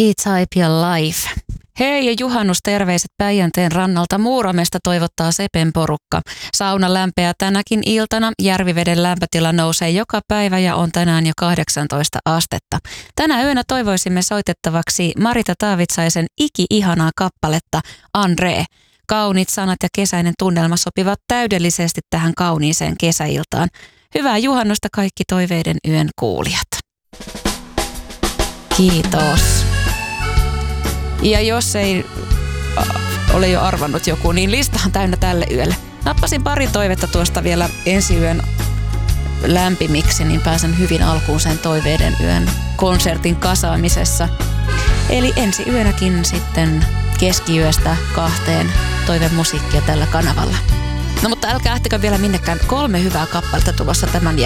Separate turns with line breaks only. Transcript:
E-Type ja Life. Hei ja juhannusterveiset Päijänteen rannalta Muuramesta toivottaa Sepen porukka. Sauna lämpeää tänäkin iltana. Järviveden lämpötila nousee joka päivä ja on tänään jo 18 astetta. Tänä yönä toivoisimme soitettavaksi Marita Taavitsaisen iki-ihanaa kappaletta Andre. Kauniit sanat ja kesäinen tunnelma sopivat täydellisesti tähän kauniiseen kesäiltaan. Hyvää juhannusta kaikki toiveiden yön kuulijat. Kiitos. Ja jos ei ole jo arvannut joku, niin lista on täynnä tälle yölle. Nappasin pari toivetta tuosta vielä ensi yön lämpimiksi, niin pääsen hyvin alkuun sen toiveiden yön konsertin kasaamisessa. Eli ensi yönäkin sitten keskiyöstä 2 toivemusiikkia tällä kanavalla. No mutta älkää lähtekö vielä minnekään, 3 hyvää kappaletta tulossa tämän